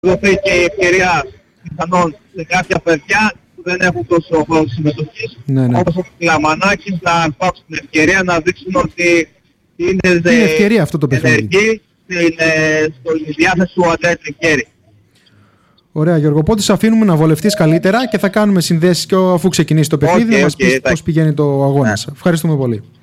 δοθεί και η ευκαιρία πιθανόν σε κάποια παιδιά που δεν έχουν τόσο χρόνο συμμετοχής, όπως ο Κλαμανάκης, να πάρουν την ευκαιρία να δείξουν ότι είναι ευκαιρία αυτό το ενεργοί στη διάθεση του Αντρέα Τρικέρι. Ωραία, Γιώργο. Οπότε σε αφήνουμε να βολευτείς καλύτερα και θα κάνουμε συνδέσεις και αφού ξεκινήσει το παιχνίδι να μας πεις πώς πηγαίνει το αγώνας. Ευχαριστούμε πολύ.